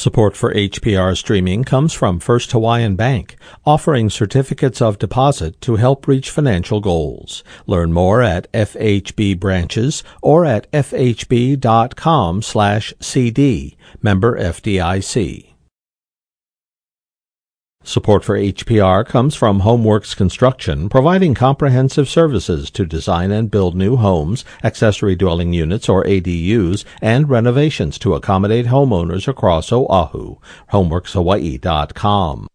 Support for HPR streaming comes from First Hawaiian Bank, offering certificates of deposit to help reach financial goals. Learn more at FHB branches or at fhb.com/cd. Member FDIC. Support for HPR comes from HomeWorks Construction, providing comprehensive services to design and build new homes, accessory dwelling units or ADUs, and renovations to accommodate homeowners across Oahu. HomeWorksHawaii.com.